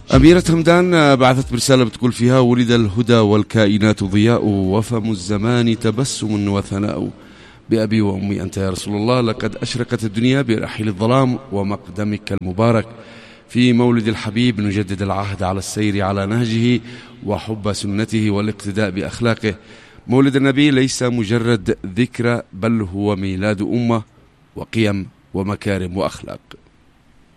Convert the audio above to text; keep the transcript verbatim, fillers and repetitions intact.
أميرة همدان بعثت برسالة بتقول فيها: ولد الهدى والكائنات ضياء، وفم الزمان تبسم وثناء. بأبي وأمي أنت يا رسول الله، لقد أشرقت الدنيا برحيل الظلام ومقدمك المبارك. في مولد الحبيب نجدد العهد على السير على نهجه وحب سنته والاقتداء بأخلاقه. مولد النبي ليس مجرد ذكرى، بل هو ميلاد أمة وقيم ومكارم وأخلاق.